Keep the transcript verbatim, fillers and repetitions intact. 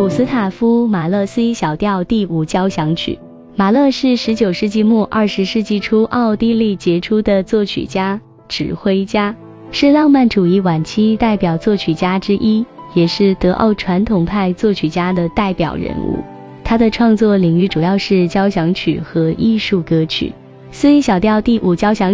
古斯塔夫·马勒 C 小调第五交响曲。马勒是十九世纪末二十世纪初奥地利杰出的作曲家、指挥家，是浪漫主义晚期代表作曲家之一，也是德奥传统派作曲家的代表人物。他的创作领域主要是交响曲和艺术歌曲。C 小调第五交响